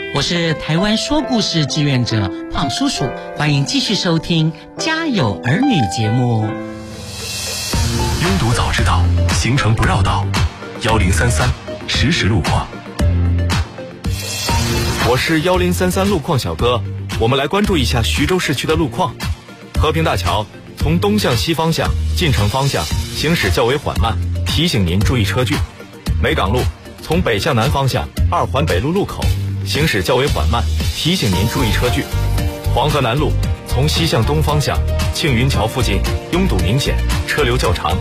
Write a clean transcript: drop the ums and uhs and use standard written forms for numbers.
我是台湾说故事志愿者胖叔叔，欢迎继续收听《家有儿女》节目。 拥堵早知道，行程不绕道，1033实时路况。 我是1033路况小哥，我们来关注一下徐州市区的路况。和平大桥从东向西方向进城方向行驶较为缓慢，提醒您注意车距。梅岗路从北向南方向2环北路路口行驶较为缓慢，提醒您注意车距。黄河南路从西向东方向庆云桥附近拥堵明显，车流较长，